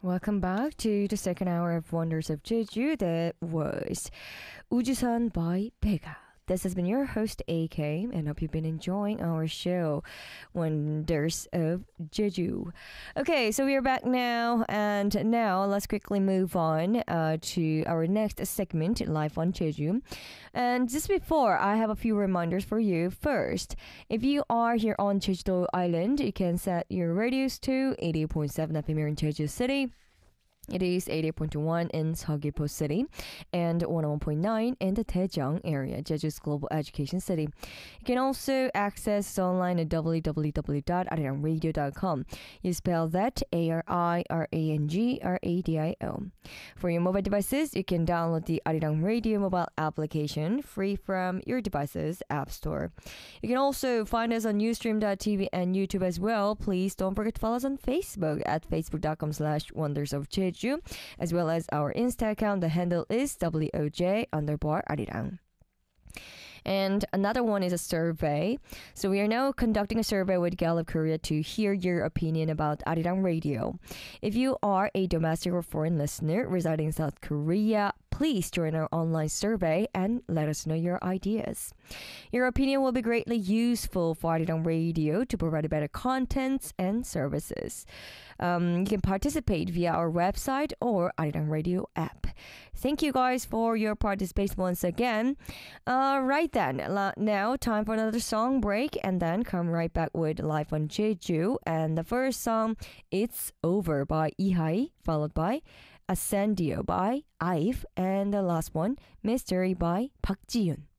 Welcome back to the second hour of Wonders of Jeju. That was 우주선 by Pega. This has been your host AK, and hope you've been enjoying our show, Wonders of Jeju. Okay, so we are back now, and now let's quickly move on to our next segment, Life on Jeju. And just before, I have a few reminders for you. First, if you are here on Jeju Island, you can set your radios to 88.7 FM here in Jeju City. It is 88.1 in Seogwipo City and 101.9 in the Daejeong area, Jeju's global education city. You can also access us online at www.arirangradio.com. You spell that ARIRANGRADIO. For your mobile devices, you can download the Arirang Radio mobile application free from your device's app store. You can also find us on Ustream.tv and YouTube as well. Please don't forget to follow us on Facebook at facebook.com/wondersofjeju, as well as our Insta account. The handle is WOJ_Arirang. And another one is a survey. So we are now conducting a survey with Gallup Korea to hear your opinion about Arirang Radio. If you are a domestic or foreign listener residing in South Korea, please join our online survey and let us know your ideas. Your opinion will be greatly useful for Arirang Radio to provide better contents and services. You can participate via our website or Arirang Radio app. Thank you guys for your participation once again. Right then, now time for another song break and then come right back with Life on Jeju. And the first song, It's Over by Ihai, followed by Ascendio by IVE, and the last one, Mystery by Park Ji-yoon.